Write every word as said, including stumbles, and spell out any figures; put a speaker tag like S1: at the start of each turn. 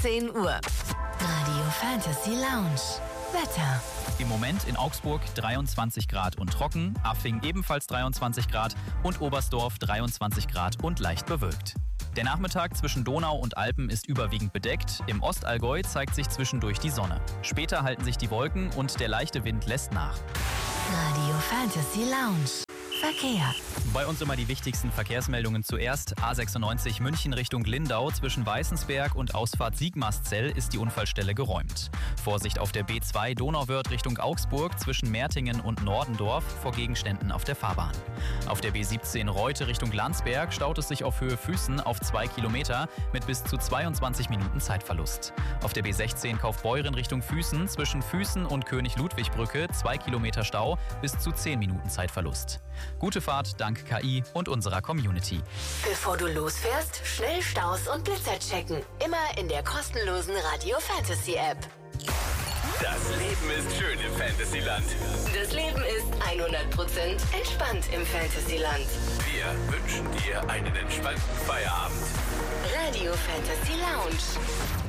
S1: zehn Uhr. Radio Fantasy Lounge. Wetter.
S2: Im Moment in Augsburg dreiundzwanzig Grad und trocken, Affing ebenfalls dreiundzwanzig Grad und Oberstdorf dreiundzwanzig Grad und leicht bewölkt. Der Nachmittag zwischen Donau und Alpen ist überwiegend bedeckt. Im Ostallgäu zeigt sich zwischendurch die Sonne. Später halten sich die Wolken und der leichte Wind lässt nach.
S1: Radio Fantasy Lounge. Verkehr.
S2: Bei uns immer die wichtigsten Verkehrsmeldungen zuerst. A sechsundneunzig München Richtung Lindau zwischen Weißensberg und Ausfahrt Sigmarszell ist die Unfallstelle geräumt. Vorsicht auf der B zwei Donauwörth Richtung Augsburg zwischen Mertingen und Nordendorf vor Gegenständen auf der Fahrbahn. Auf der B siebzehn Reute Richtung Landsberg staut es sich auf Höhe Füßen auf zwei Kilometer mit bis zu zweiundzwanzig Minuten Zeitverlust. Auf der B sechzehn Kaufbeuren Richtung Füßen zwischen Füßen und König-Ludwig-Brücke zwei Kilometer Stau bis zu zehn Minuten Zeitverlust. Gute Fahrt dank K I und unserer Community.
S1: Bevor du losfährst, schnell Staus und Blitzer checken. Immer in der kostenlosen Radio Fantasy App.
S3: Das Leben ist schön im Fantasyland.
S1: Das Leben ist hundert Prozent entspannt im Fantasyland.
S3: Wir wünschen dir einen entspannten Feierabend.
S1: Radio Fantasy Lounge.